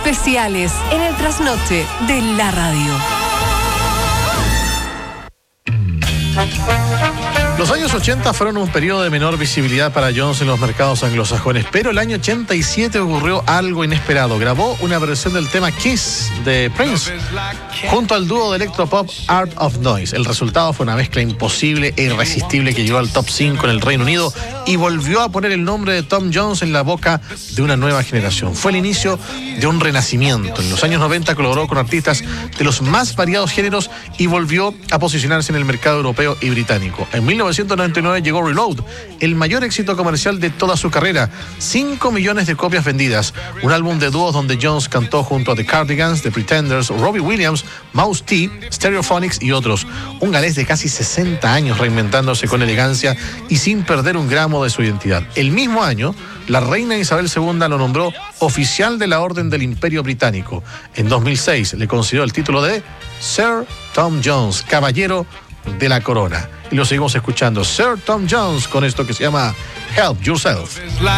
especiales en el trasnoche de la radio. Los años 80 fueron un periodo de menor visibilidad para Jones en los mercados anglosajones, pero el año 87 ocurrió algo inesperado. Grabó una versión del tema Kiss de Prince junto al dúo de electropop Art of Noise. El resultado fue una mezcla imposible e irresistible que llegó al top 5 en el Reino Unido y volvió a poner el nombre de Tom Jones en la boca de una nueva generación. Fue el inicio de un renacimiento. En los años 90 colaboró con artistas de los más variados géneros y volvió a posicionarse en el mercado europeo y británico. En 1999 llegó Reload, el mayor éxito comercial de toda su carrera, 5 millones de copias vendidas, un álbum de dúos donde Jones cantó junto a The Cardigans, The Pretenders, Robbie Williams, Mouse T, Stereophonics y otros. Un galés de casi 60 años reinventándose con elegancia y sin perder un gramo de su identidad. El mismo año, la reina Isabel II lo nombró oficial de la Orden del Imperio Británico. En 2006 le concedió el título de Sir Tom Jones, caballero de la corona. Y lo seguimos escuchando, Sir Tom Jones, con esto que se llama Help Yourself.